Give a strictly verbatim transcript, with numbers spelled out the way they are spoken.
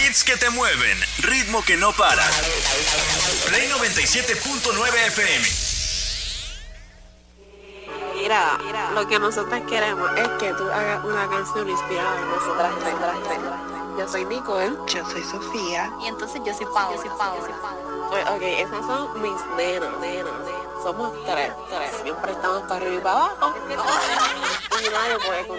Hits que te mueven, ritmo que no para. Play noventa y siete punto nueve F M. Mira, mira, lo que nosotras queremos es que tú hagas una canción inspirada en nosotras tres. Yo soy Nicole. Yo soy Sofía. Y entonces yo soy Paola. Yo soy Paola. Pues, ok, esas son mis nenas, nenas, nenas. Somos tres, tres. Siempre estamos para arriba y para abajo. Y nadie puede con